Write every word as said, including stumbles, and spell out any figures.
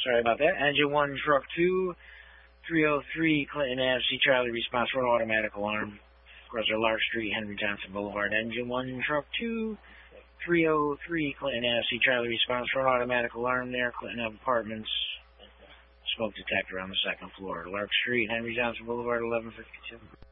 Sorry about that. Engine one, truck two, three oh three Clinton Avenue, C Charlie, response for an automatic alarm. Across our Lark Street, Henry Johnson Boulevard. Engine one, truck two, three oh three Clinton Avenue, C Charlie, response for an automatic alarm there. Clinton Avenue Apartments. Smoke detector on the second floor. Lark Street, Henry Johnson Boulevard, eleven fifty-two.